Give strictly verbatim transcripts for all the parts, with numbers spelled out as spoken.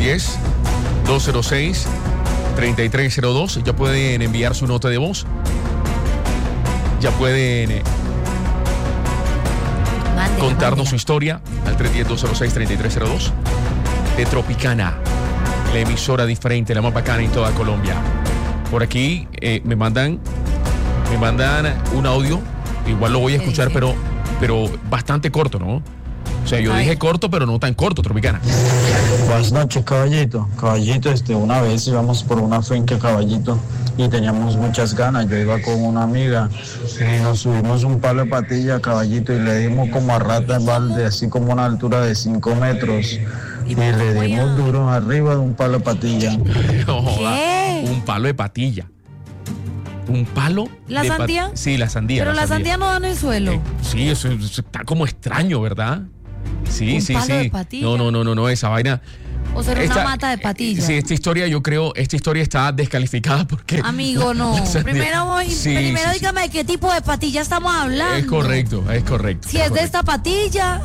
diez, dos cero seis, treinta y tres cero dos. Ya pueden enviar su nota de voz. Ya pueden eh, mándela, contarnos mándela. Su historia al tres uno cero, dos cero seis, treinta y tres cero dos de Tropicana, la emisora diferente, la más bacana en toda Colombia. Por aquí eh, me mandan me mandan un audio, igual lo voy a escuchar, pero, pero bastante corto, ¿no? O sea, yo Ay. dije corto, pero no tan corto, Tropicana. Buenas noches, caballito. Caballito, este, una vez íbamos por una finca, caballito, y teníamos muchas ganas. Yo iba con una amiga y nos subimos un palo de patilla, caballito, y le dimos como a rata en balde, así como a una altura de cinco metros. Y le dimos duro arriba de un palo de patilla. No joda, un palo de patilla. ¿Un palo? ¿La de sandía? Pat- sí, la sandía. Pero la, la sandía. sandía no da en el suelo. Eh, sí, eso, eso está como extraño, ¿verdad? Sí, ¿Un sí, palo sí. de patilla? No, no, no, no, no, esa vaina. O sea, esta, una mata de patilla. Sí, esta historia, yo creo, esta historia está descalificada porque... Amigo, no. Primero, voy, sí, primero sí, dígame de qué tipo de patilla estamos hablando. Es correcto, es correcto. Si es, es correcto. de esta patilla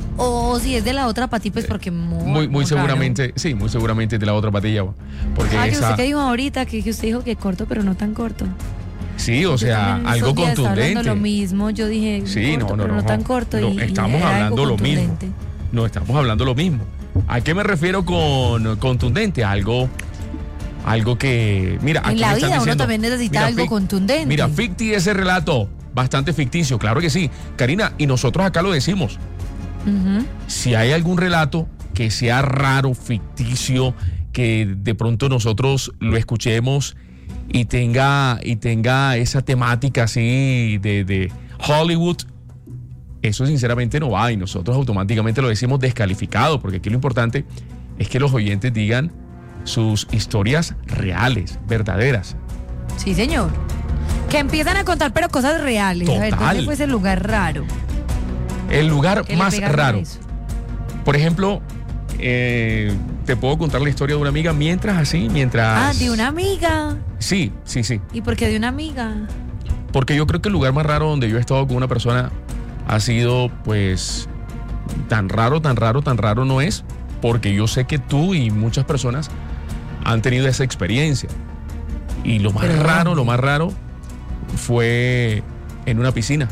o si es de la otra patilla, pues porque muy, muy, muy, muy seguramente, raro. sí, muy seguramente de la otra patilla. Porque Ah, que esa... usted que dijo ahorita, que, que usted dijo que corto, pero no tan corto. Sí, o sea, algo contundente. Lo mismo, yo dije sí, corto, no, no, pero no, no tan corto. no, y, estamos y hablando lo mismo. No, estamos hablando lo mismo. ¿A qué me refiero con contundente? Algo, algo que, mira, en aquí la me vida están uno diciendo, también necesita mira, algo fic, contundente. Mira, ficti ese relato, bastante ficticio, claro que sí. Karina, y nosotros acá lo decimos. Uh-huh. Si hay algún relato que sea raro, ficticio, que de pronto nosotros lo escuchemos y tenga, y tenga esa temática así de, de Hollywood, eso sinceramente no va y nosotros automáticamente lo decimos descalificado, porque aquí lo importante es que los oyentes digan sus historias reales, verdaderas. Sí, señor. Que empiezan a contar, pero cosas reales. Total. A ver, ¿dónde fue ese lugar raro? El lugar más raro. Eso. Por ejemplo, eh, te puedo contar la historia de una amiga mientras así, mientras... Ah, de una amiga. Sí, sí, sí. ¿Y por qué de una amiga? Porque yo creo que el lugar más raro donde yo he estado con una persona ha sido, pues, tan raro, tan raro, tan raro no es, porque yo sé que tú y muchas personas han tenido esa experiencia. Y lo más Pero, raro, lo más raro fue en una piscina.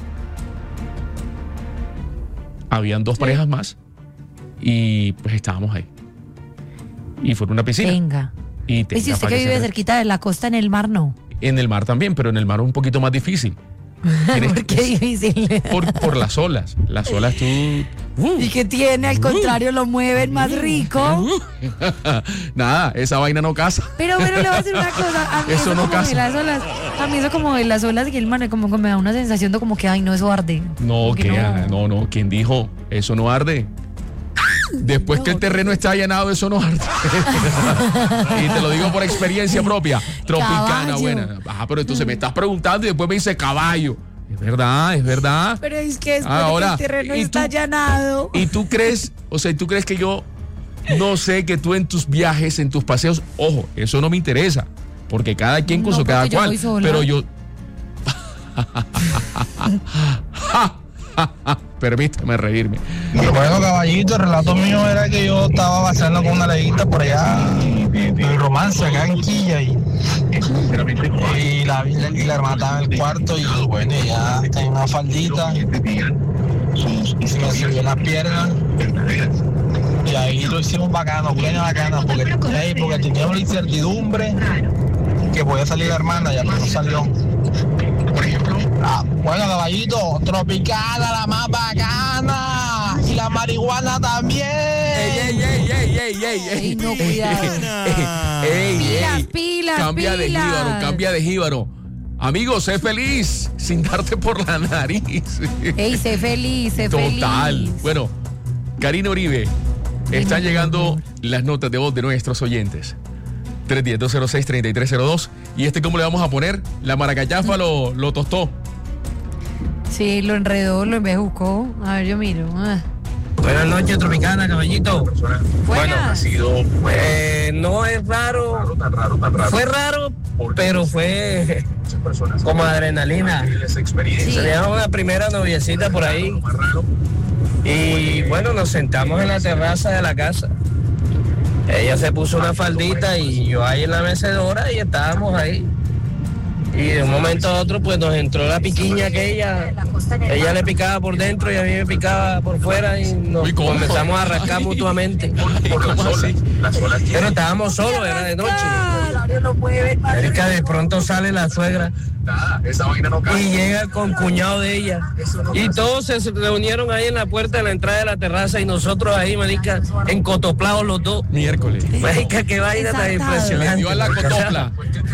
Habían dos sí. parejas más y pues estábamos ahí. Y fue en una piscina. Venga. Y, ¿Y si usted que vive cerquita de la costa, en el mar no? En el mar también, pero en el mar es un poquito más difícil. ¿Por qué difícil? Por, por las olas. Las olas tú... Uh, ¿Y qué tiene? Al contrario, uh, lo mueven más rico. Uh, nada, esa vaina no casa. Pero bueno, le voy a decir una cosa. A mí eso, eso no como casa. De las olas, a mí eso como de las olas y el mar como que me da una sensación de como que, ay, no, eso arde. No, que, no. no, no. ¿Quién dijo? Eso no arde. Después no, que el terreno está allanado, eso no arde. Y te lo digo por experiencia propia. Tropicana, caballo. Buena. Ah, pero entonces me estás preguntando y después me dice caballo. Es verdad, es verdad. Pero es que después Ahora, de que el terreno tú, está allanado. Y tú crees, o sea, tú crees que yo no sé que tú en tus viajes, en tus paseos, ojo, eso no me interesa. Porque cada quien con no, su cada cual. Pero yo. Permítame reírme. Bueno, caballito, el relato mío era que yo estaba pasando con una leguita por allá, en romance, acá en Quilla, y, y, la, y la hermana estaba en el cuarto, y bueno, ella tenía una faldita, y se me subió las piernas, y ahí lo hicimos bacano, plena bacana, porque, hey, porque teníamos la incertidumbre que podía salir la hermana, ya no salió. Por ejemplo, ah, bueno, caballito, Tropicana, la más bacana, y la marihuana también. Ey, ey, ey, ey, ey, ey, ey, no, cuidado. Ey, pilas, ey, pilas, cambia pilas. de jíbaro, cambia de jíbaro. Amigo, sé feliz sin darte por la nariz. Ey, sé feliz, sé Total. feliz. Total. Bueno, Karina Uribe, están llegando las notas de voz de nuestros oyentes. tres uno cero, dos cero seis, treinta y tres cero dos. ¿Y este cómo le vamos a poner? La maracayafa lo, lo tostó. Sí, lo enredó, lo embejucó. A ver, yo miro. Ah. Buenas noches, Tropicana, caballito. Bueno, ha sido... Eh, no es raro. Raro, tan raro, tan raro. Fue raro, pero fue como adrenalina. Sí. Teníamos una primera noviecita por ahí. Y bueno, nos sentamos en la terraza de la casa. ella se puso una faldita y yo ahí en la mecedora y estábamos ahí. Y de un momento a otro pues nos entró la piquiña que ella, ella le picaba por dentro y a mí me picaba por fuera y nos comenzamos a rascar mutuamente. Pero estábamos solos, era de noche. Erika, de pronto sale la suegra y llega con cuñado de ella y todos se reunieron ahí en la puerta de la entrada de la terraza y nosotros ahí, marica, encotoplados los dos. Miércoles. Marica, qué vaina tan impresionante. Dio a la cotopla.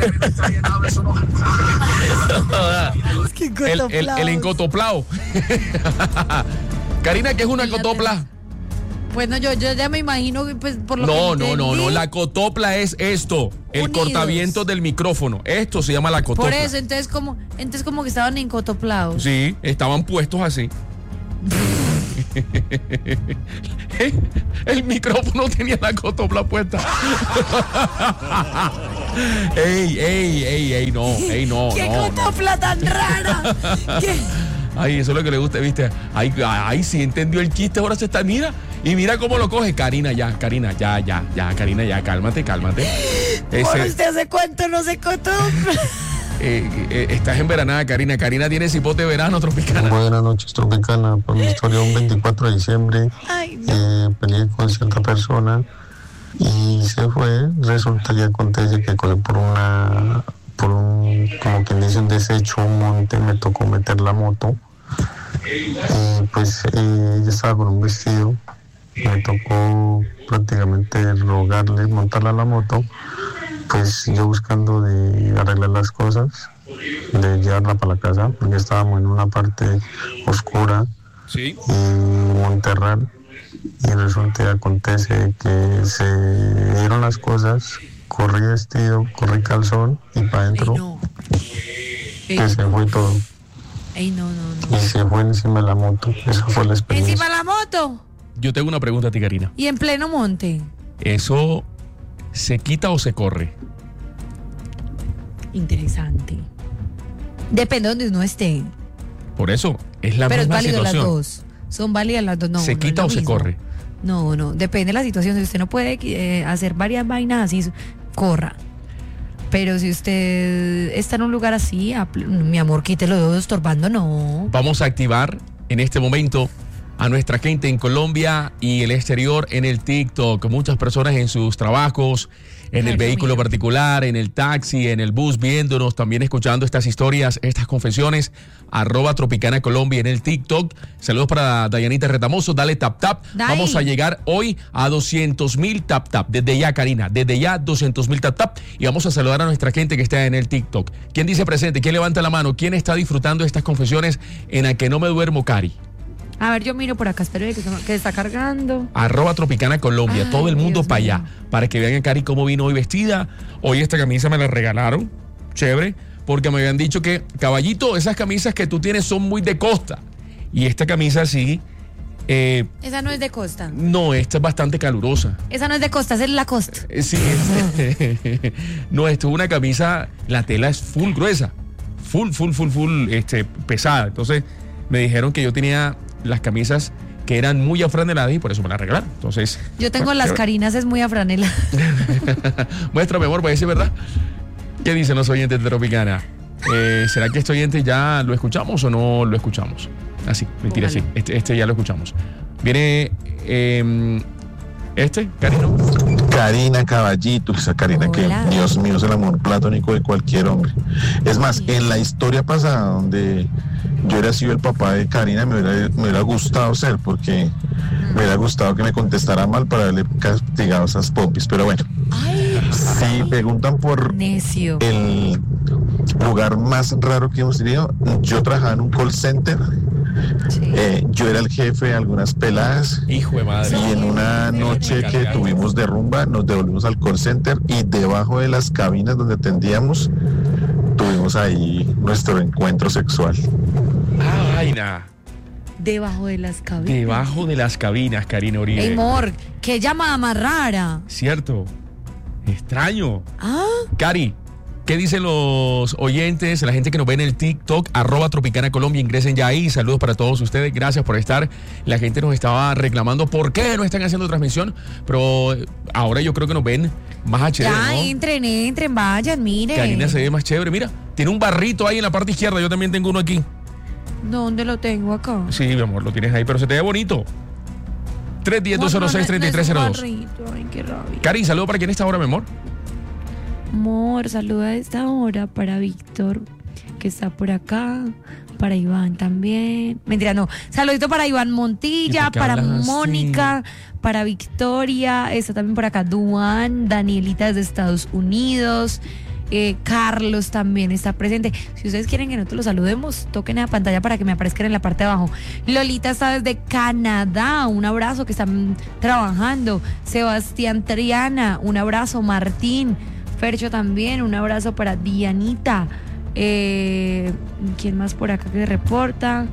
el, el, el encotoplao. Karina, ¿qué es una cotopla? Bueno, yo, yo ya me imagino, pues, por lo no, que No, no, no, la cotopla es esto, el Unidos. Cortavientos del micrófono. Esto se llama la cotopla. Por eso, entonces como, entonces como que estaban encotoplados. Sí, estaban puestos así. El micrófono tenía la cotopla puesta. Ey, ey, ey, ey, no, ey, no. ¿Qué no, cotopla no. tan rara? ¿Qué? Ay, eso es lo que le gusta, ¿viste? Ay, ay, sí entendió el chiste, ahora se está, mira, y mira cómo lo coge. Karina, ya, Karina, ya, ya, ya, Karina, ya, cálmate, cálmate. Ese, ¿usted hace cuánto no se cotopla? Eh, eh, estás enveranada, Karina. Karina tiene cipote de verano, Tropicana. Buenas noches, Tropicana. Por mi historia, un veinticuatro de diciembre, Ay, no. eh, peleé con cierta persona y se fue. Resulta que acontece que por una, por un, como quien dice, un desecho, un monte, me tocó meter la moto. Y pues eh, ella estaba con un vestido. Me tocó prácticamente rogarle montarla a la moto. Pues yo buscando de arreglar las cosas, de llevarla para la casa, porque estábamos en una parte oscura ¿Sí? y Monterral, y resulta que acontece que se dieron las cosas, corrí vestido, corrí calzón y para adentro, no. que Ey. se fue todo. Ey, no, no, no. Y se fue encima de la moto, esa fue la experiencia. ¿Encima de la moto? Yo tengo una pregunta a ti, Karina. ¿Y en pleno monte? Eso... ¿se quita o se corre? Interesante. Depende de donde uno esté. Por eso, es la Pero misma es válido situación. las dos. Son válidas las dos. No, ¿Se no quita es o lo se mismo. corre? No, no. Depende de la situación. Si usted no puede eh, hacer varias vainas así, corra. Pero si usted está en un lugar así, mi amor, quítelo de estorbando, no. Vamos a activar en este momento a nuestra gente en Colombia y el exterior en el TikTok. Muchas personas en sus trabajos, en el vehículo particular, en el taxi, en el bus, viéndonos, también escuchando estas historias, estas confesiones. Arroba Tropicana Colombia en el TikTok. Saludos para Dayanita Retamoso. Dale tap tap. Dai. Vamos a llegar hoy a doscientos mil tap tap. Desde ya, Karina. Desde ya, doscientos mil tap tap. Y vamos a saludar a nuestra gente que está en el TikTok. ¿Quién dice presente? ¿Quién levanta la mano? ¿Quién está disfrutando de estas confesiones en la que no me duermo, Cari? A ver, yo miro por acá, espero que, que está cargando. Arroba Tropicana Colombia, Ay, todo el mundo Dios para mío. allá, para que vean a Cari cómo vino hoy vestida. Hoy esta camisa me la regalaron, chévere, porque me habían dicho que, caballito, esas camisas que tú tienes son muy de costa. Y esta camisa sí. Eh, Esa no es de costa. no, esta es bastante calurosa. Esa no es de costa, esa es la costa. Eh, sí, este, no, esto es una camisa, la tela es full gruesa, full, full, full, full, este, pesada. Entonces me dijeron que yo tenía las camisas que eran muy afraneladas y por eso me las regalaron. Entonces, yo tengo bueno, las chévere. Carinas, es muy afranela. Muestra, mi amor, para decir verdad. ¿Qué dicen los oyentes de Tropicana? Eh, ¿Será que este oyente ya lo escuchamos o no lo escuchamos? Así, mentira, Ojalá. sí. Este, este ya lo escuchamos. Viene eh, este, Karino. Karina Caballito, esa Karina Hola. que, Dios mío, es el amor platónico de cualquier hombre. Es más, en la historia pasada donde yo hubiera sido el papá de Karina, me hubiera, me hubiera gustado ser, porque me hubiera gustado que me contestara mal para haberle castigado esas popis. Pero bueno, Ay, si preguntan por necio. el lugar más raro que hemos tenido, yo trabajaba en un call center. Sí. Eh, yo era el jefe de algunas peladas. Hijo de madre. Y en una noche que tuvimos de rumba, nos devolvimos al call center y debajo de las cabinas donde atendíamos, tuvimos ahí nuestro encuentro sexual. Ah, vaina. Debajo de las cabinas. Debajo de las cabinas, Karina Uribe. Ey, amor, qué llamada más rara. Cierto. Extraño. Ah, Cari, ¿Qué dicen los oyentes, la gente que nos ve en el TikTok, arroba Tropicana Colombia? Ingresen ya ahí. Saludos para todos ustedes. Gracias por estar. La gente nos estaba reclamando por qué no están haciendo transmisión, pero ahora yo creo que nos ven más H D, Ya, ¿no? entren, entren, vayan, miren. Karina se ve más chévere. Mira, tiene un barrito ahí en la parte izquierda. Yo también tengo uno aquí. ¿Dónde lo tengo acá? Sí, mi amor, lo tienes ahí, pero se te ve bonito. tres uno cero, dos cero seis, tres tres cero dos. Ay, qué rabia. Cari, saludo para quién está ahora, mi amor. Amor, saluda a esta hora para Víctor, que está por acá, para Iván también. Mentira, no. Saludito para Iván ¿Y Montilla, por qué para hablas así? Mónica, para Victoria, está también por acá Duan, Danielita desde Estados Unidos. Eh, Carlos también está presente. Si ustedes quieren que nosotros los saludemos, toquen en la pantalla para que me aparezcan en la parte de abajo. Lolita está desde Canadá, un abrazo, que están trabajando. Sebastián Triana, un abrazo. Martín Fercho también, un abrazo para Dianita. Eh, ¿Quién más por acá que reporta?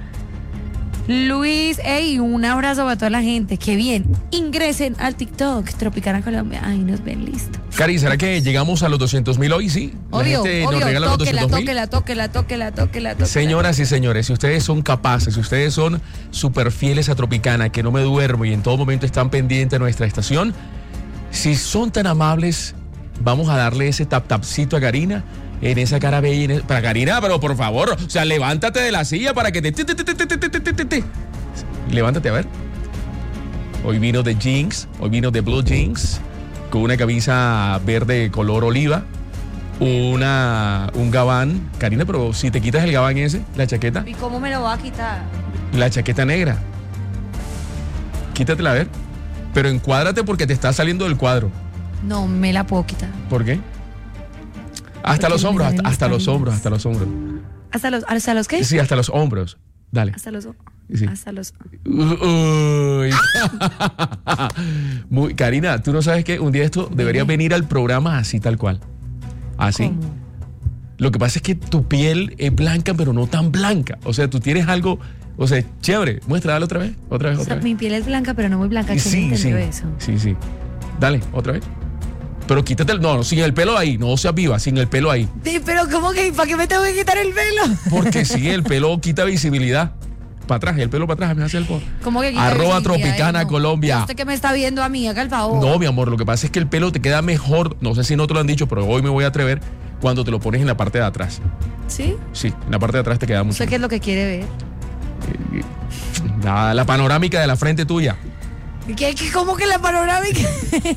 Luis, hey, un abrazo para toda la gente. Qué bien. Ingresen al TikTok Tropicana Colombia. Ahí nos ven, listo. Cari, ¿será que llegamos a los doscientos mil hoy? Sí. La Obvio, gente nos obvio, regala los tóquela, doscientos mil. tóquela, tóquela, tóquela, tóquela, tóquela. Señoras y señores, si ustedes son capaces, si ustedes son súper fieles a Tropicana, que no me duermo y en todo momento están pendientes de nuestra estación, si son tan amables, vamos a darle ese tap tapcito a Karina en esa cara bella. En el- para Karina, pero por favor, o sea, levántate de la silla para que te... te- te- te- te- te- te- te- te- te. Levántate, a ver. Hoy vino de jeans, hoy vino de blue jeans, con una camisa verde color oliva, una, un gabán. Karina, pero si te quitas el gabán ese, la chaqueta, ¿Y cómo me lo va a quitar? la chaqueta negra, quítatela a ver, pero encuádrate porque te está saliendo del cuadro. No me la puedo quitar. ¿Por qué? Hasta Porque los me hombros, salen hasta, mis hasta los cadenas. hombros, hasta los hombros. ¿Hasta los, hasta los qué? Sí, hasta los hombros. Dale. Hasta los... Sí. Hasta los... Uy. Muy, Karina, tú no sabes que un día esto debería Dime. venir al programa así tal cual. Así. ¿Cómo? Lo que pasa es que tu piel es blanca, pero no tan blanca. O sea, tú tienes algo, o sea, chévere. Muéstrala otra vez, otra vez, O otra sea, vez. mi piel es blanca, pero no muy blanca. ¿Quién Sí, sí, entendió eso? sí, sí. Dale, otra vez. Pero quítate el, no, no, sin el pelo ahí, no seas viva, sin el pelo ahí. Sí, pero ¿cómo que? ¿Para qué me tengo que quitar el pelo? Porque sí, el pelo quita visibilidad. Para atrás, el pelo para atrás, me hace el po- ¿Cómo que quita Arroba visibilidad? Tropicana No. Colombia. ¿Usted que me está viendo a mí? Haga el favor. No, mi amor, lo que pasa es que el pelo te queda mejor, no sé si no te lo han dicho, pero hoy me voy a atrever, cuando te lo pones en la parte de atrás. ¿Sí? Sí, en la parte de atrás te queda mucho. ¿Usted qué es lo que quiere ver? Nada, la panorámica de la frente tuya. ¿Qué, qué, ¿Cómo que la panorámica?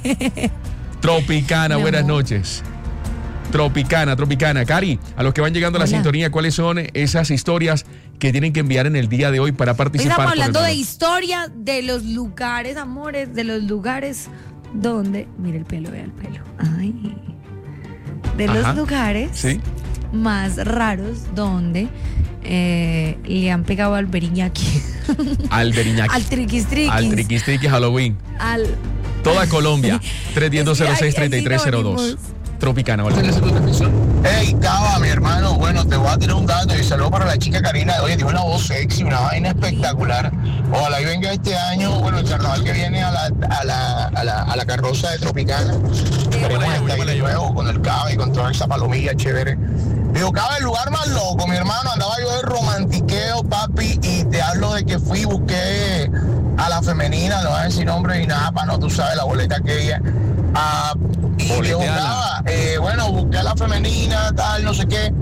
Tropicana, Mi buenas amor. noches. Tropicana, Tropicana. Cari, a los que van llegando a la Hola. sintonía, ¿cuáles son esas historias que tienen que enviar en el día de hoy para Hoy participar? estamos por el hablando de valor? historia de los lugares, amores, de los lugares donde... Mire el pelo, vea el pelo. Ay. De Ajá. los lugares Sí. más raros donde eh, le han pegado al beriñaki. Al Beriñaki. Al triquis triquis. Al triquis triquis Halloween. Al... Toda Colombia. tres uno cero cero seis, tres tres cero dos. Tropicana, hola. Hey, Cava, mi hermano, bueno, te voy a tirar un dato y saludo para la chica Karina. Oye, tiene una voz sexy, una vaina espectacular. Ojalá y venga este año, bueno, el carnaval que viene a la, a la, a la, a la carroza de Tropicana. Queremos estar ahí de nuevo con el Cava y con toda esa palomilla chévere. Digo, Cava, el lugar más loco, mi hermano, andaba yo de romantiqueo, papi, y te hablo de que fui y busqué a la femenina, no voy a decir nombre ni nada, para no, tú sabes, la boleta aquella. Ah, y digo, Boleteala. Cava, eh, bueno, busqué a la femenina, tal, no sé qué.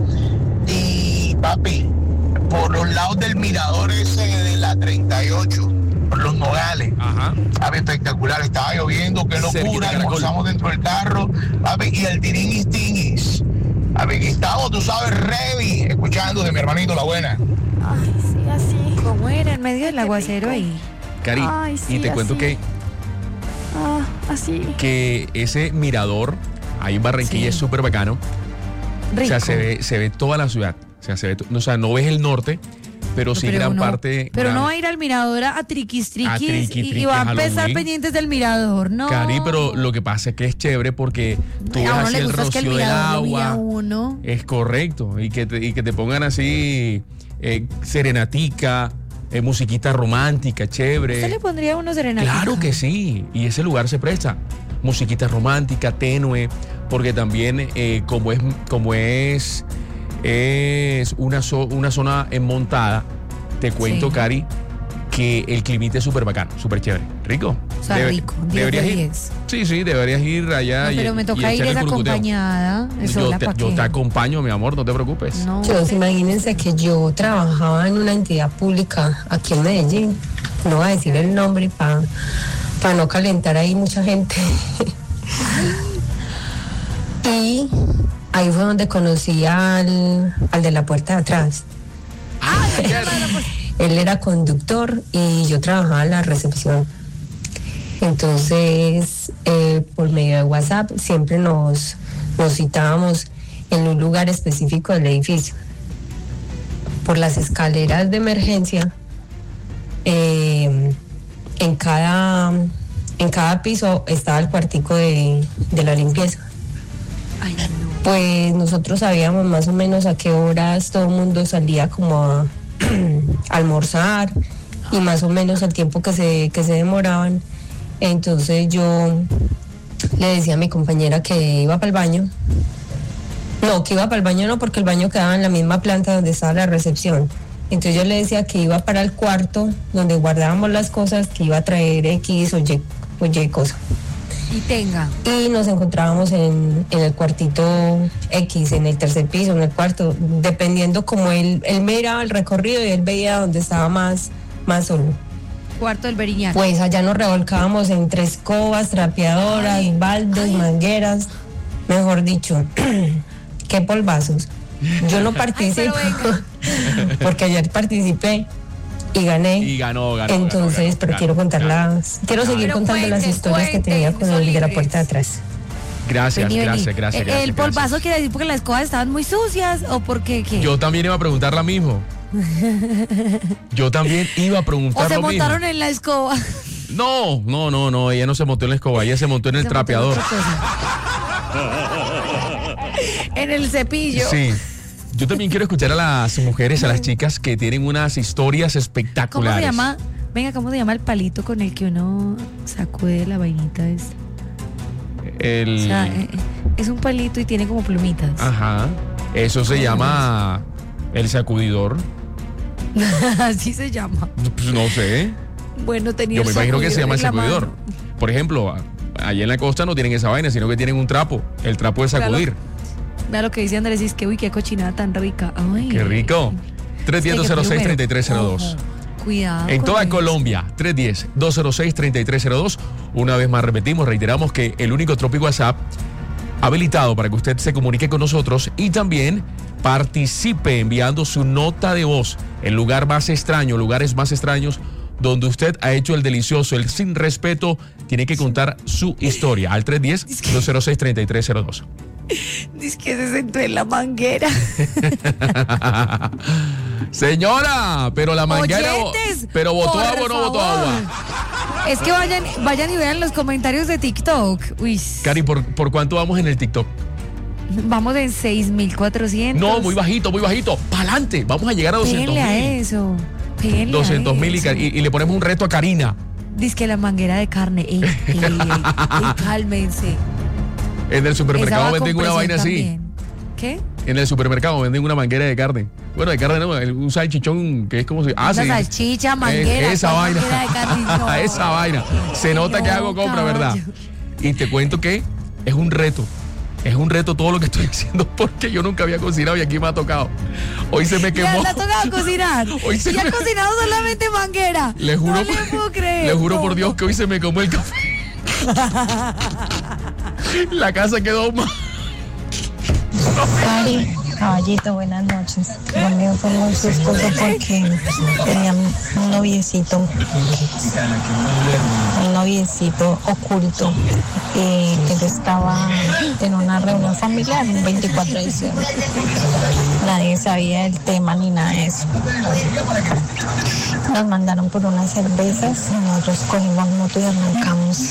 Y, papi, por los lados del mirador ese de la treinta y ocho, por los Nogales. Ajá. Papi, espectacular, estaba lloviendo, qué Cerquita locura, de Caracol. almorzamos dentro del carro, papi, y el tiringuis tinguis. Papi, aquí estamos, tú sabes, ready, escuchando de mi hermanito La Buena. Ay, sí, así. ¿Cómo era? En medio del aguacero ahí. Cari, Ay, sí, y te cuento así. que, Ah, así. que ese mirador ahí en Barranquilla Sí. es súper bacano. Rico. O sea, se ve, se ve toda la ciudad. O sea, se ve to- o sea, no ves el norte, pero sí Pero gran uno- parte. Pero gran- no va a ir al mirador a, a triquis triquis, A triqui, y- triqui, y, va a empezar Halloween. pendientes del mirador, ¿no? Cari, pero lo que pasa es que es chévere porque tú a ves uno así le el gusta es que el rocío del mirador lo mira a agua. uno. Es correcto. Y que te, y que te pongan así eh, serenatica, eh, musiquita romántica, chévere. ¿Usted le pondría a uno serenata? Claro que sí. Y ese lugar se presta. musiquita romántica, tenue, porque también eh, como es, como es, es una, so, una zona montada, te cuento, sí. Cari, que el climita es súper bacano, súper chévere. ¿Rico? O sea, Debe, rico. Deberías de ir. diez. Sí, sí, deberías ir allá. No, pero y, me toca y ir echarle curcuteo. acompañada. Yo te, yo te acompaño, mi amor, no te preocupes. No. Chicos, imagínense que yo trabajaba en una entidad pública aquí en Medellín. No voy a decir el nombre para pa no calentar ahí mucha gente. Y ahí fue donde conocí al, al de la puerta de atrás. Ah, Él era conductor y yo trabajaba en la recepción. Entonces, eh, por medio de WhatsApp, siempre nos, nos citábamos en un lugar específico del edificio. Por las escaleras de emergencia, eh, en cada, en cada piso estaba el cuartico de, de la limpieza. Ay, no. Pues nosotros sabíamos más o menos a qué horas todo el mundo salía como a almorzar y más o menos el tiempo que se, que se demoraban. Entonces yo le decía a mi compañera que iba para el baño. No, que iba para el baño no, porque el baño quedaba en la misma planta donde estaba la recepción. Entonces yo le decía que iba para el cuarto donde guardábamos las cosas, que iba a traer X o Y, o Y cosa. Y tenga. Y nos encontrábamos en, en el cuartito X, en el tercer piso, en el cuarto, dependiendo como él, él miraba el recorrido y él veía donde estaba más, más solo. Cuarto del Beriñac. Pues allá nos revolcábamos entre escobas, trapeadoras, ay, baldes, ay. mangueras, mejor dicho, qué polvazos. Yo no participo, ay, porque ayer participé y gané. Y ganó, ganó. Entonces, ganó, ganó, pero ganó, quiero contar ganó. las, quiero seguir pero contando cuenten, las historias cuenten, que tenía con el de la puerta de atrás. Gracias, Vení, gracias, vení. gracias, El, gracias. el polvazo gracias. quiere decir porque las escobas estaban muy sucias o porque qué. Yo también iba a preguntar lo mismo. Yo también iba a preguntar o se lo mismo. montaron en la escoba. No, no, no, no, ella no se montó en la escoba, ella se montó en el Se trapeador. montó en, en el cepillo. Sí. Yo también quiero escuchar a las mujeres, a las chicas que tienen unas historias espectaculares. ¿Cómo se llama? Venga, ¿cómo se llama el palito con el que uno sacude la vainita esta? El... O sea, eh, es un palito y tiene como plumitas. Ajá. Eso se llama el sacudidor. Así se llama. Pues no sé. Bueno, tenía Yo me el imagino que se llama el en la sacudidor. mano. Por ejemplo, allá en la costa no tienen esa vaina, sino que tienen un trapo, el trapo de sacudir. Vea lo que dice Andrés, es que uy, qué cochinada tan rica. Ay. Qué rico. tres uno cero, cero seis, tres tres cero dos. Cuidado. En toda eso. Colombia, tres uno cero, dos cero seis, tres tres cero dos. Una vez más repetimos, reiteramos que el único Tropic WhatsApp habilitado para que usted se comunique con nosotros y también participe enviando su nota de voz. El lugar más extraño, lugares más extraños donde usted ha hecho el delicioso, el sin respeto, tiene que contar su historia al tres uno cero, dos cero seis, tres tres cero dos. Dice que se sentó en la manguera. Señora, pero la manguera. Oyentes, pero botó por agua o no botó favor. agua. Es que vayan, vayan y vean los comentarios de TikTok. Uy. Cari, ¿por, ¿por cuánto vamos en el TikTok? Vamos en seis mil cuatrocientos. No, muy bajito, muy bajito. ¡Pa'lante! Vamos a llegar a doscientos Péguenle a mil. eso. Péguenle doscientos mil y, a eso. y, y le ponemos un reto a Karina. Dice que la manguera de carne. Ey, ey, ey, ey, cálmense. En el Esa supermercado va con venden una presión vaina así. también. ¿Qué? En el supermercado venden una manguera de carne. Bueno, de carne no, un salchichón que es como si. Ah, Una sí. salchicha, manguera. Es- esa ¿cuál vaina. manguera de carne? No. Esa vaina. Se nota No, que hago compra, ¿verdad? caballo. Y te cuento que es un reto. Es un reto todo lo que estoy haciendo porque yo nunca había cocinado y aquí me ha tocado. Hoy se me Ya quemó. te ha tocado cocinar. Hoy se y ha me- cocinado solamente manguera. Le juro, No le puedo creer. le juro por ¿Cómo? Dios que hoy se me quemó el café. La casa quedó mal. Cari, caballito, buenas noches. Conmigo fue muy chistoso porque tenía un noviecito, un noviecito oculto, y que él estaba en una reunión familiar el veinticuatro de diciembre. Nadie sabía el tema ni nada de eso. Nos mandaron por unas cervezas, nosotros cogimos moto y arrancamos.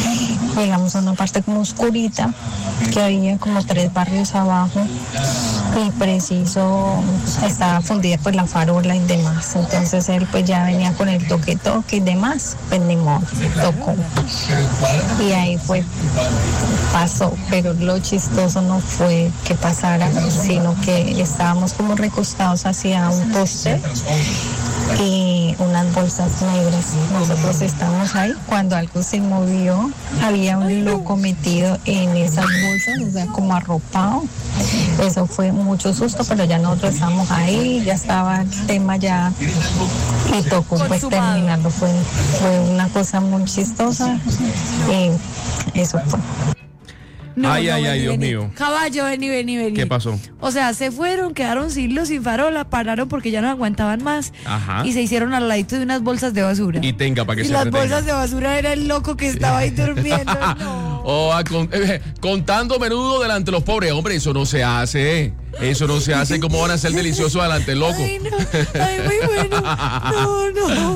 Llegamos a una parte como oscurita, que había como tres barrios abajo. y preciso estaba fundida pues la farola y demás. Entonces él pues ya venía con el toque toque y demás, pues ni modo, tocó. Y ahí fue, pasó, pero lo chistoso no fue que pasara, sino que estábamos como recostados hacia un poste y unas bolsas negras. Nosotros estábamos ahí, cuando algo se movió, había un loco metido en esas bolsas, o sea, como arropado. Eso fue mucho susto, pero ya nosotros estábamos ahí, ya estaba el tema ya y tocó pues terminarlo. Fue, fue una cosa muy chistosa y eso fue. No, ay, no, ay, vení, ay, Dios vení. mío. Caballo, vení, vení, vení. ¿Qué pasó? O sea, se fueron, quedaron sin luz, sin farola, pararon porque ya no aguantaban más. Ajá. Y se hicieron al ladito de unas bolsas de basura. Y tenga para que y se las entretenga. bolsas de basura era el loco que estaba ahí durmiendo. No. O a con- eh, contando menudo delante de los pobres. Hombre, eso no se hace. Eso no se hace. ¿Cómo van a ser deliciosos delante del loco? Ay, no. Ay, muy bueno. No, no.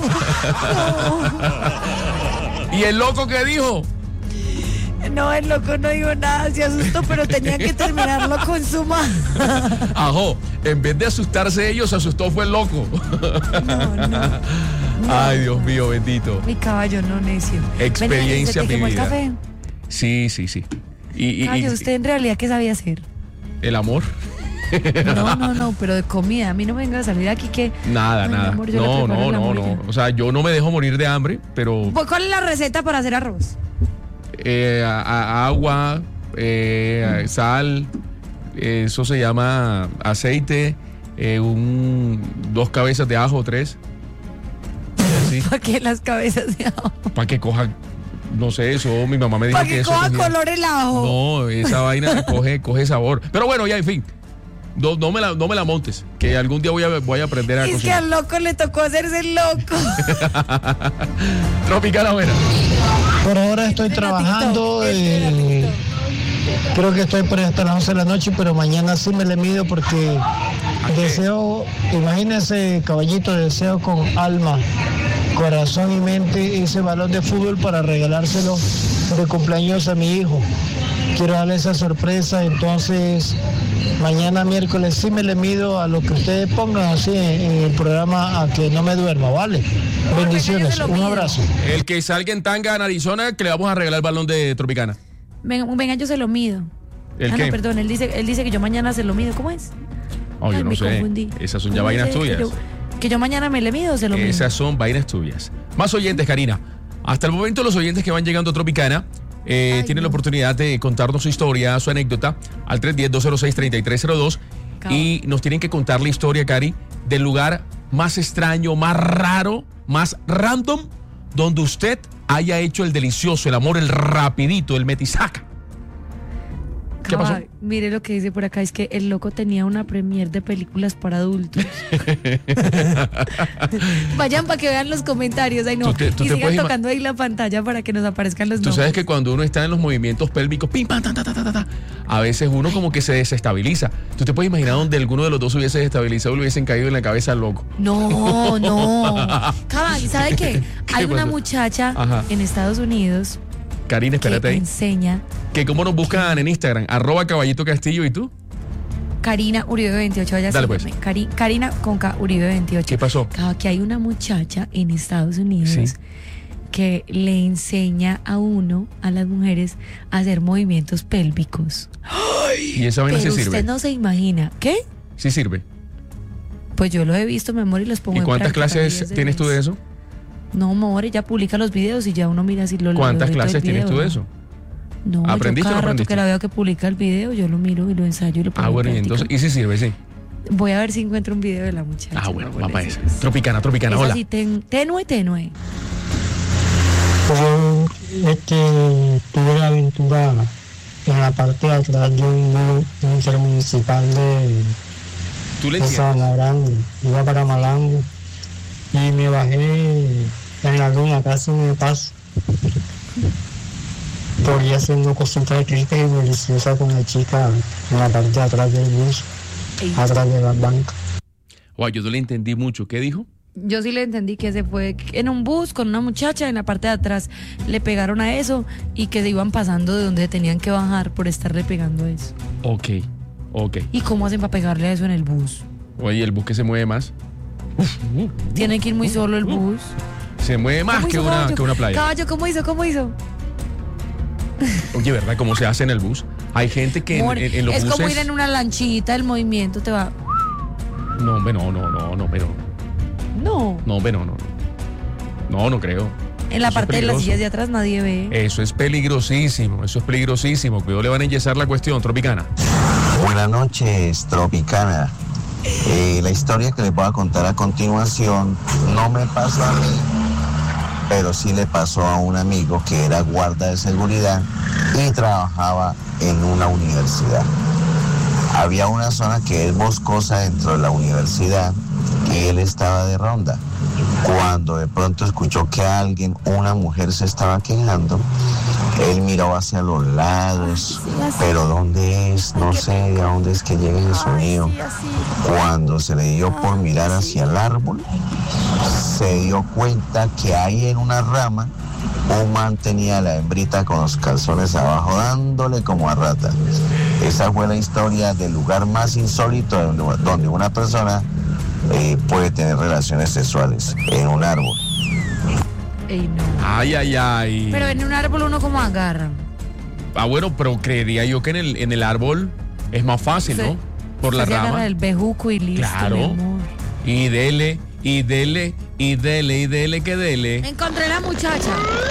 ¿Y el loco qué dijo? No, el loco no dijo nada, se asustó, pero tenían que terminarlo con su mano. Ajo, en vez de asustarse ellos, se asustó fue el loco. No, no. no. Ay, Dios mío, bendito. Mi caballo, no necio. Experiencia Ven, ¿se te quemó el vivida. café? Sí, sí, sí. Y, y- Caballo, y- ¿usted en realidad qué sabía hacer? el amor. No, no, no, pero de comida. A mí no me venga a salir aquí que... Nada, Ay, mi nada. amor, yo le No, preparo no, el no, amor y no. ya. O sea, yo no me dejo morir de hambre, pero Pues, ¿cuál es la receta para hacer arroz? eh, a- a- agua, eh, sal, eh, eso se llama aceite, eh, un, dos cabezas de ajo, tres. Así, ¿Para qué las cabezas de ajo? para que coja, no sé, eso mi mamá me dijo ¿Para que que eso coja cogía- color el ajo? No, esa vaina coge, coge sabor. Pero bueno, ya, en fin. No, no, me la, no me la montes, que algún día voy a, voy a aprender a Es que cocinar. al loco le tocó hacerse el loco. Tropicana buena. Por ahora estoy Este trabajando, gatito, este eh, creo que estoy por ahí hasta las once de la noche, pero mañana sí me le mido porque deseo, imagínense, caballito, deseo con alma, corazón y mente ese balón de fútbol para regalárselo de cumpleaños a mi hijo. Quiero darle esa sorpresa, entonces mañana miércoles sí me le mido a lo que ustedes pongan así en, en el programa, a que no me duerma, ¿vale? Bendiciones, un abrazo. El que salga en tanga en Arizona, que le vamos a regalar el balón de Tropicana. Venga, venga, yo se lo mido. ¿El ah, qué? no, perdón, él dice, él dice que yo mañana se lo mido. ¿Cómo es? Oh, yo Ay, no me sé. confundí. Esas son ya ¿Cómo vainas dice? tuyas. Que yo, que yo mañana me le mido o se lo mido. Esas son vainas tuyas. Más oyentes, Karina. Hasta el momento los oyentes que van llegando a Tropicana eh, Ay, tienen no. la oportunidad de contarnos su historia, su anécdota al tres uno cero, dos cero seis, tres tres cero dos y nos tienen que contar la historia, Cari, del lugar más extraño, más raro, más random donde usted haya hecho el delicioso, el amor, el rapidito, el metisaca. ¿Qué pasó? Ay, mire lo que dice por acá, es que el loco tenía una premier de películas para adultos. Vayan para que vean los comentarios, ay no. Tú te- tú y te sigan puedes ima- tocando ahí la pantalla para que nos aparezcan los Tú nombres. sabes que cuando uno está en los movimientos pélvicos, pim, pam, ta, ta, ta, ta, ta, ta, a veces uno como que se desestabiliza. Tú te puedes imaginar donde alguno de los dos hubiese desestabilizado y le hubiesen caído en la cabeza al loco. No, no. Cabal, ¿sabe qué? ¿Qué Hay una pasó? muchacha Ajá. en Estados Unidos Karina, que espérate ahí. enseña Que cómo nos buscan en Instagram, arroba Caballito Castillo, ¿y tú? Karina Uribe veintiocho. Vaya, Dale, sígueme. pues. Cari- Karina con K Uribe veintiocho. ¿Qué pasó? Cabal, que hay una muchacha en Estados Unidos Sí. que le enseña a uno, a las mujeres, a hacer movimientos pélvicos. Y esa vaina sí Pero sirve. usted no se imagina. ¿Qué? Sí sirve. Pues yo lo he visto, mi amor, y los pongo ¿Y en cuántas práctica clases diez de tienes tú de vez. eso? No, amor, ella publica los videos y ya uno mira si lo lo ¿Cuántas ve todo el clases tienes video, tú de ¿no? eso? No, ¿Aprendiste o yo no cada rato aprendiste? que la veo que publica el video, yo lo miro y lo ensayo y lo pongo Ah, en bueno, y práctica. entonces, y sí sirve, sí. Voy a ver si encuentro un video de la muchacha. Ah, bueno, para va para ponerse. esa. Tropicana, Tropicana, Es hola. así, ten- tenue, tenue. Yo este, tuve la aventura en la parte de atrás de un intermunicipal de, ¿Tú le de entiendes? Sabana Grande. Iba para Malango y me bajé en la luna, casi me paso. Por ir haciendo cositas ricas y deliciosas con la chica en la parte de atrás del bus, atrás de las bancas. Guau, yo no le entendí mucho. ¿Qué dijo? Yo sí le entendí que se fue en un bus con una muchacha en la parte de atrás. Le pegaron a eso y que se iban pasando de donde tenían que bajar por estarle pegando eso. Ok, Ok. ¿Y cómo hacen para pegarle a eso en el bus? Oye, el bus que se mueve más. Tiene que ir muy solo el bus. Se mueve más ¿Cómo que hizo una, Caballo? que una playa. Caballo, ¿cómo hizo? ¿Cómo hizo? Oye, ¿verdad? ¿Cómo se hace en el bus? Hay gente que en, Amor, en- en los es buses... como ir en una lanchita, el movimiento te va... No, hombre, no, no, no, no, pero... No. No, hombre, no, no. No, no, no creo. En la Eso es parte de las peligroso. sillas de atrás nadie ve. Eso es peligrosísimo, eso es peligrosísimo. Cuidado, le van a enyesar la cuestión, Tropicana. Buenas noches, Tropicana. Eh, la historia que les voy a contar a continuación no me pasó a mí, pero sí le pasó a un amigo que era guarda de seguridad y trabajaba en una universidad. Había una zona que es boscosa dentro de la universidad y él estaba de ronda. Cuando de pronto escuchó que alguien, una mujer, se estaba quejando, él miró hacia los lados, pero ¿dónde es? No sé de dónde es que llega el sonido. Cuando se le dio por mirar hacia el árbol, se dio cuenta que ahí en una rama un man tenía a la hembrita con los calzones abajo dándole como a rata. Esa fue la historia del lugar más insólito donde, donde una persona eh, puede tener relaciones sexuales, en un árbol. Ey, no. Ay, ay, ay. Pero en un árbol uno como agarra. Ah, bueno, pero creería yo que en el, en el árbol es más fácil, Usted- ¿no? Por la usted se agarra rama. el bejuco y listo, Claro. mi amor. Y dele, y dele, y dele, y dele, que dele. Encontré la muchacha.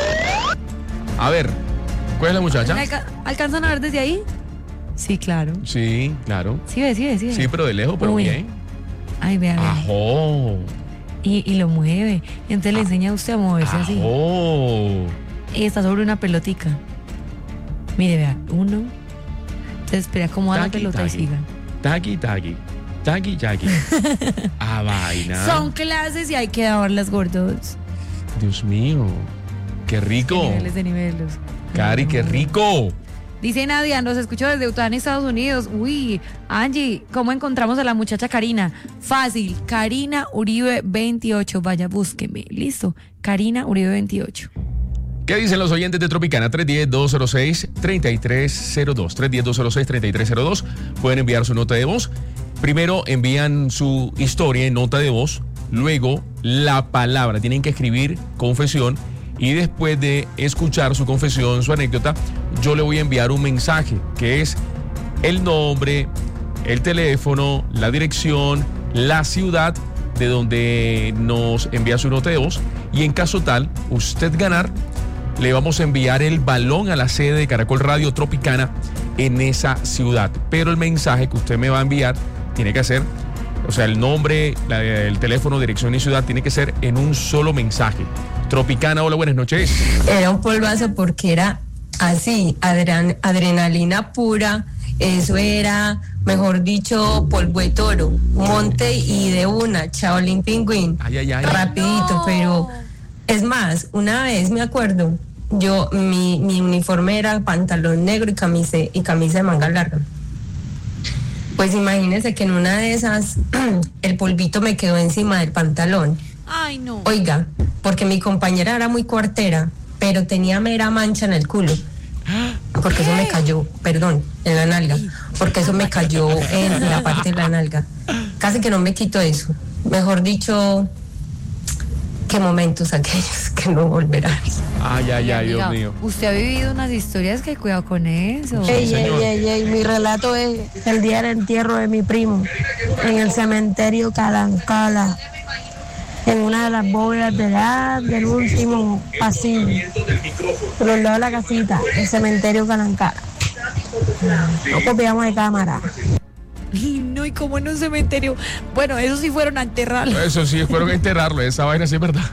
A ver, ¿cuál es la muchacha? ¿Alca- ¿Alcanzan a ver desde ahí? Sí, claro. Sí, claro. Sí, ve, sí, ve, sí. ve. Sí, pero de lejos, pero Uy. bien. Ay, vea, vea. Ajo. Y, y lo mueve. Y entonces le enseña a usted a moverse así. Ajo. Y está sobre una pelotica. Mire, vea, uno. Entonces espera cómo va la Taqui, pelota y taqui. siga. Taqui, taqui. Taqui, taqui. Ah, vaina. Son clases y hay que darlas gordos. Dios mío. Qué rico. De niveles, de niveles. Cari, qué rico. Dice Nadia, nos escuchó desde Utah, en Estados Unidos. Uy, Angie, ¿cómo encontramos a la muchacha Karina? Fácil, Karina Uribe veintiocho. Vaya, búsqueme. Listo, Karina Uribe veintiocho. ¿Qué dicen los oyentes de Tropicana? tres uno cero, dos cero seis, tres tres cero dos. tres uno cero, dos cero seis, tres tres cero dos. Pueden enviar su nota de voz. Primero envían su historia en nota de voz. Luego la palabra. Tienen que escribir confesión. Y después de escuchar su confesión, su anécdota, yo le voy a enviar un mensaje que es el nombre, el teléfono, la dirección, la ciudad de donde nos envía su nota de voz. Y en caso tal, usted ganar, le vamos a enviar el balón a la sede de Caracol Radio Tropicana en esa ciudad. Pero el mensaje que usted me va a enviar tiene que ser, o sea, el nombre, la- el teléfono, dirección y ciudad tiene que ser en un solo mensaje. Tropicana, hola, buenas noches. Era un polvazo porque era así, adren- adrenalina pura. Eso era, mejor dicho, polvo de toro, monte y de una, Shaolin Pingüín. Ay, ay, ay. Rapidito, pero es más, una vez me acuerdo, yo, mi, mi uniforme era pantalón negro y camisa, y camisa de manga larga. Pues imagínense que en una de esas el polvito me quedó encima del pantalón. Ay, no. Oiga, porque mi compañera era muy cuartera, pero tenía mera mancha en el culo. Porque eso me cayó, perdón, en la nalga. Porque eso me cayó en la parte de la nalga. Casi que no me quito eso. Mejor dicho, qué momentos aquellos que no volverán. Ay, ay, ay, Dios Amiga, mío. usted ha vivido unas historias que cuidado con eso. Ey, ey, ey, ey, mi relato es el día del entierro de mi primo en el cementerio Calancala, en una de las bóvedas de la, del último pasillo, por el lado de la casita, el cementerio Calancala. No copiamos de cámara. Y no, y como en un cementerio. Bueno, esos sí fueron a enterrarlo. Eso sí, fueron a enterrarlo, esa vaina sí es verdad.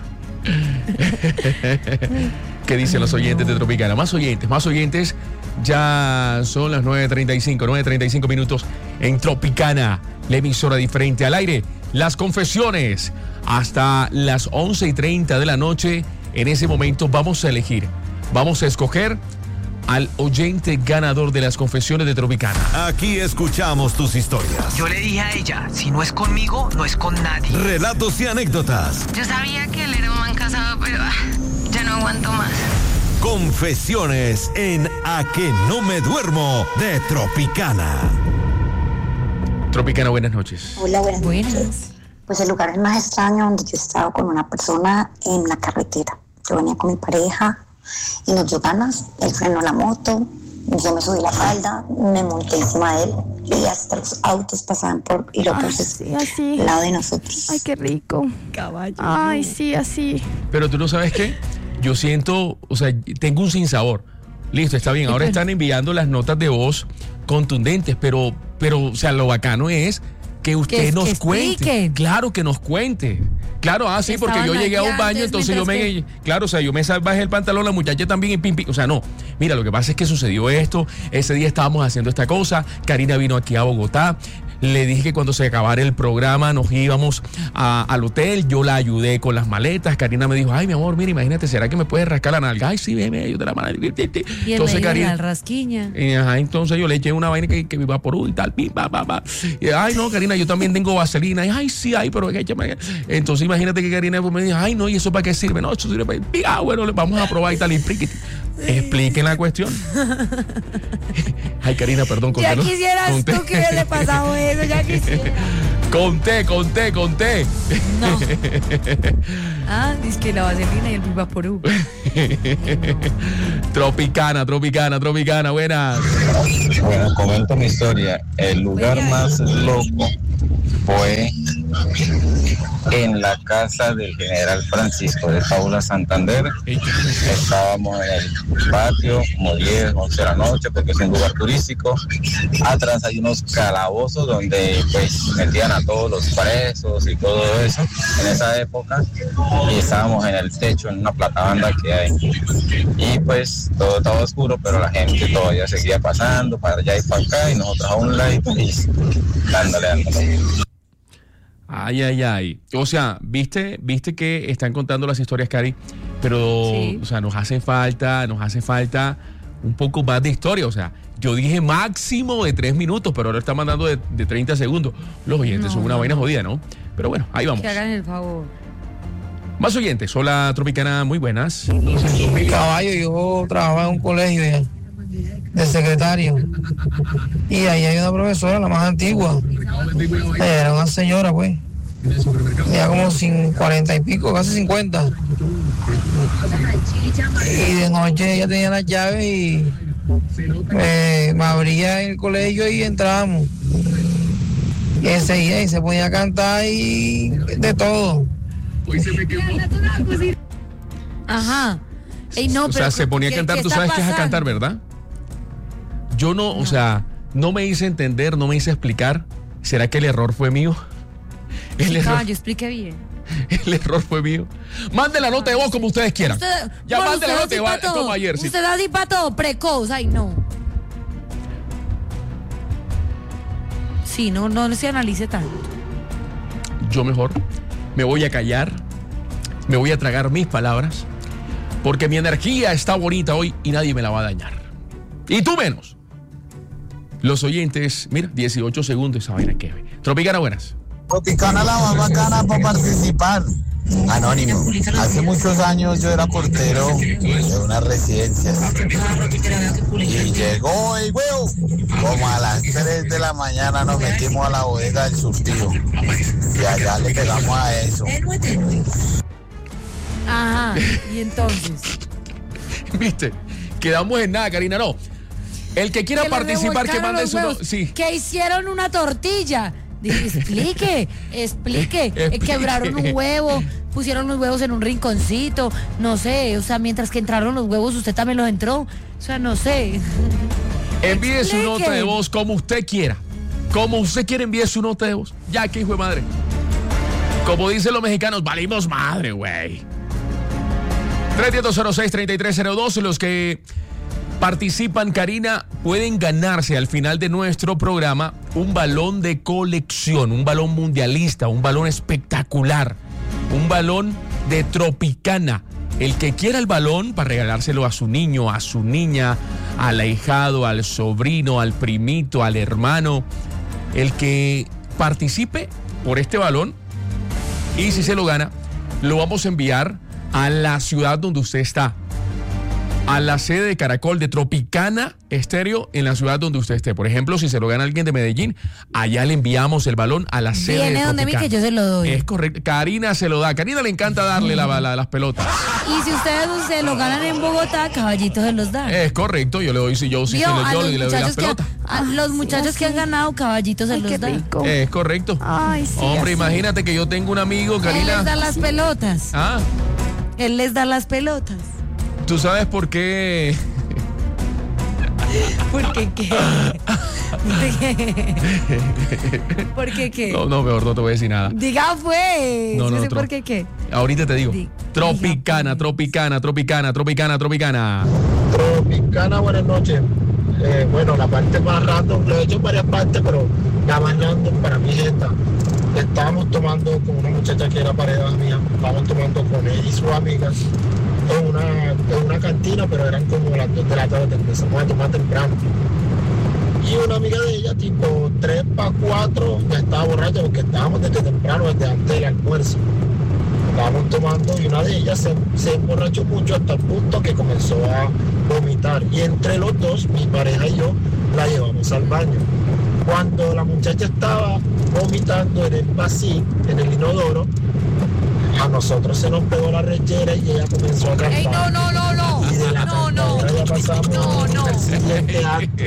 ¿Qué dicen los oyentes de Tropicana? Más oyentes, más oyentes. Ya son las nueve treinta y cinco, nueve treinta y cinco minutos en Tropicana, la emisora diferente al aire. Las confesiones hasta las once y treinta de la noche. En ese momento vamos a elegir, vamos a escoger al oyente ganador de las confesiones de Tropicana. Aquí escuchamos tus historias. Yo le dije a ella, si no es conmigo, no es con nadie. Relatos y anécdotas. Yo sabía que él era un man casado, pero ah, ya no aguanto más. Confesiones en A que no me duermo de Tropicana. Tropicana, buenas noches. Hola, buenas, Buenas. noches. Pues el lugar más extraño donde yo he estado con una persona en la carretera. Yo venía con mi pareja y nos dio ganas, él frenó la moto, yo me subí la falda, me monté encima de él y hasta los autos pasaban por y lo puse sí, así. al lado de nosotros. Ay, qué rico. Caballo. Ay, sí, así. Pero tú no sabes qué, yo siento, o sea, tengo un sinsabor. Listo, está bien, ahora están enviando las notas de voz contundentes, pero, pero o sea, lo bacano es que usted Que- nos que cuente. explique. Claro, que nos cuente. Claro, ah, sí, porque yo Estaban llegué a un allá baño, antes, entonces yo me... mientras Claro, o sea, yo me bajé el pantalón, la muchacha también y pim, pim. O sea, no. Mira, lo que pasa es que sucedió esto. Ese día estábamos haciendo esta cosa. Karina vino aquí a Bogotá. Le dije que cuando se acabara el programa nos íbamos a- al hotel. Yo la ayudé con las maletas. Karina me dijo, ay, mi amor, mira, imagínate, ¿será que me puedes rascar la nalga? Ay, sí, ven, yo te la mano. Y él Entonces, me Karina... al rasquiña. Y, ajá, entonces yo le eché una vaina que, que me evaporó y tal, pim, pa, pa, pa. Y, ay, no, Karina, yo también tengo vaselina. Y, ay, sí, ay, pero échame. Entonces imagínate que Karina pues, me dijo, ay, no, ¿y eso para qué sirve? No, eso sirve para... Ah, bueno, le vamos a probar y tal. Y expliquen, expliquen la cuestión. Ay, Karina, perdón, conté. Ya ¿no? quisieras Conté. tú que hubiese pasado eso, ya quisiera. Conté, conté, conté. No. Ah, es que la vaselina y el Vivaporú. Tropicana, tropicana, tropicana, buenas. Bueno, comento mi historia. El lugar más loco fue en la casa del general Francisco de Paula Santander. Estábamos en el patio, como diez, once de la noche, porque es un lugar turístico. Atrás hay unos calabozos donde pues metían a todos los presos y todo eso en esa época. Y estábamos en el techo, en una platabanda que hay. Y pues todo estaba oscuro, pero la gente todavía seguía pasando para allá y para acá, y nosotros a un lado y dándole, dándole. Ay, ay, ay. O sea, viste, viste que están contando las historias, Cari, pero, Sí. o sea, nos hace falta, nos hace falta un poco más de historia. O sea, yo dije máximo de tres minutos, pero ahora está mandando de, de treinta segundos. Los oyentes No, son una no, vaina no. jodida, ¿no? Pero bueno, ahí vamos. Que hagan el favor. Más oyentes. Hola, Tropicana, muy buenas. Mi caballo, yo trabajaba en un colegio ya, de secretario. Y ahí hay una profesora, la más antigua. Ella era una señora, pues. Ya como sin cuarenta y pico, casi cincuenta. Y de noche ella tenía las llaves y eh, me abría el colegio y entrábamos. Y enseguida y se ponía a cantar y de todo. Ajá. Ey, no, o sea, pero se ponía a ¿qué- cantar, qué tú está sabes qué es a pasando? cantar, ¿verdad? Yo no, o sea, no me hice entender, no me hice explicar. ¿Será que el error fue mío? El, Sí, error, caballo, explique bien. el error fue mío. Manden la nota de voz como ustedes quieran. Usted, Ya bueno, manden la usted nota de así voz pa' todo. como ayer. sí. Usted así para todo, precoz. Ay, no. Sí, no, no se analice tanto. Yo mejor me voy a callar, me voy a tragar mis palabras, porque mi energía está bonita hoy y nadie me la va a dañar. Y tú menos. Los oyentes, mira, dieciocho segundos, esa vaina que ve. Tropicana, buenas. Tropicana la más bacana para participar. Anónimo. Hace muchos años yo era portero de una residencia. Y llegó el huevo. Como a las tres de la mañana nos metimos a la bodega del surtido. Y allá le pegamos a eso. Ajá. Y entonces. ¿Viste? Quedamos en nada, Karina, no. El que quiera Que le participar, que revolcaron mande los su... huevos, no- Sí. Que hicieron una tortilla. Dije, explique, explique. Eh, Explique. Quebraron un huevo, pusieron los huevos en un rinconcito. No sé, o sea, mientras que entraron los huevos, usted también los entró. O sea, no sé. Envíe su Explique. nota de voz como usted quiera. Como usted quiere, envíe su nota de voz. Ya, que hijo de madre. Como dicen los mexicanos, valimos madre, güey. tres uno cero seis, tres tres cero dos. Los que participan, Karina, pueden ganarse al final de nuestro programa un balón de colección, un balón mundialista, un balón espectacular, un balón de Tropicana. El que quiera el balón para regalárselo a su niño, a su niña, al ahijado, al sobrino, al primito, al hermano, el que participe por este balón, y si se lo gana, lo vamos a enviar a la ciudad donde usted está, a la sede de Caracol de Tropicana Estéreo en la ciudad donde usted esté. Por ejemplo, si se lo gana alguien de Medellín, allá le enviamos el balón a la sede de Viene donde mí Tropicana. que yo se lo doy. Es correcto. Karina se lo da. Karina le encanta darle la, la- las pelotas. Y si ustedes se lo ganan en Bogotá, Caballitos se los dan. Es correcto. Yo le doy, si yo sí, Vio, se lo- a yo los le doy las muchachos que, pelotas. a los muchachos que han ganado, Caballitos se los dan. Es correcto. Ay, sí, Hombre, así. imagínate que yo tengo un amigo, Él les Karina. da las pelotas. Ah, Él les da las pelotas. ¿tú sabes por qué? ¿Por qué qué? ¿Por qué qué? No, no, mejor no te voy a decir nada. Diga pues. No, no, Yo sé otro. por qué qué. Ahorita te digo. Tropicana, Tropicana, Tropicana, Tropicana, Tropicana. Tropicana, buenas noches. Eh, bueno, la parte más random, lo he hecho en varias partes, pero la más random para mí es esta. Estábamos tomando con una muchacha que era pareja mía, estábamos tomando con ella y sus amigas en una, en una cantina, pero eran como las dos de la tarde, empezamos a tomar temprano. Y una amiga de ella, tipo tres para cuatro, ya estaba borracha porque estábamos desde temprano, desde antes del almuerzo. Estábamos tomando y una de ellas se, se emborrachó mucho hasta el punto que comenzó a vomitar. Y entre los dos, mi pareja y yo, la llevamos al baño. Cuando la muchacha estaba vomitando en el vacío, en el inodoro, a nosotros se nos pegó la rechera y ella comenzó a cantar. Ey, no, no, no, no. Y de la No, no. cantadera ya pasamos No, no. al siguiente acto.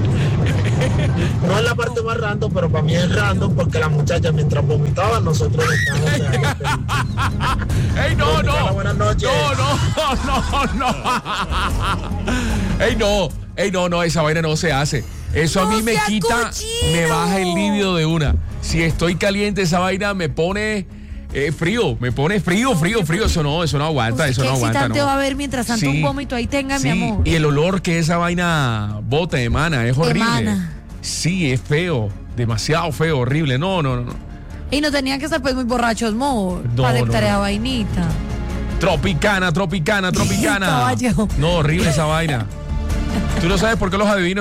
No es la parte más random, pero para mí es random porque la muchacha mientras vomitaba nosotros le estábamos dando ¡Ey, no, no! Buenas noches. No, no, no, no. ¡Ey, no! ¡Ey, no, no! Esa vaina no se hace. Eso a ¡No mí me sea quita, cochino! me baja el líbido de una. Si estoy caliente, esa vaina me pone eh, frío, me pone frío, frío, frío. Eso no, eso no aguanta, eso Qué no aguanta. excitante No. va a haber mientras tanto Sí. un vómito ahí tenga, Sí, mi amor. y el olor que esa vaina bota, emana, es horrible. Emana. Sí, es feo, demasiado feo, horrible. No, no, no, no. Y no tenían que estar pues muy borrachos, mo, No, para no, aceptar no. esa vainita. Tropicana, tropicana, tropicana. Caballo. No, horrible esa vaina. ¿Tú no sabes por qué los adivinos